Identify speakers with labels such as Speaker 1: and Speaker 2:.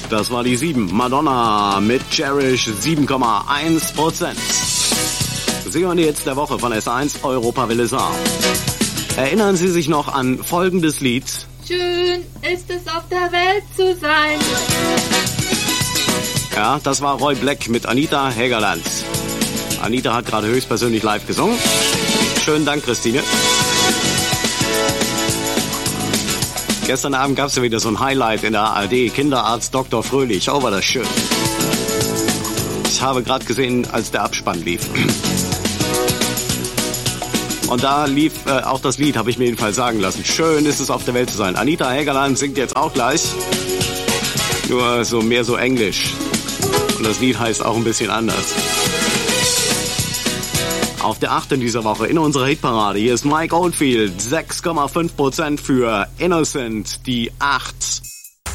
Speaker 1: Das war die 7. Madonna mit Cherish 7,1%. Sie hören jetzt der Woche von S1 Europawelle Saar. Erinnern Sie sich noch an folgendes Lied?
Speaker 2: Schön ist es auf der Welt zu sein.
Speaker 1: Ja, das war Roy Black mit Anita Hägerland. Anita hat gerade höchstpersönlich live gesungen. Schönen Dank, Christine. Gestern Abend gab es ja wieder so ein Highlight in der ARD. Kinderarzt Dr. Fröhlich. Oh, war das schön. Ich habe gerade gesehen, als der Abspann lief. Und da lief auch das Lied, habe ich mir jedenfalls sagen lassen. Schön ist es auf der Welt zu sein. Anita Hägerland singt jetzt auch gleich. Nur so mehr so Englisch. Und das Lied heißt auch ein bisschen anders. Auf der 8. in dieser Woche in unserer Hitparade. Hier ist Mike Oldfield. 6,5% für Innocent, die 8.